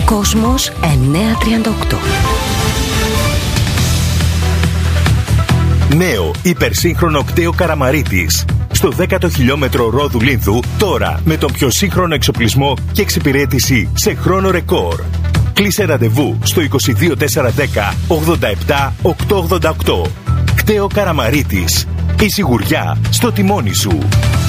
Κόσμος 938. Νέο υπερσύγχρονο κτέο Καραμαρίτης. Στο 10ο χιλιόμετρο Ρόδου Λίνθου, τώρα με τον πιο σύγχρονο εξοπλισμό και εξυπηρέτηση σε χρόνο ρεκόρ. Κλείσε ραντεβού στο 22410 87 888. Κτέο Καραμαρίτης. Η σιγουριά στο τιμόνι σου.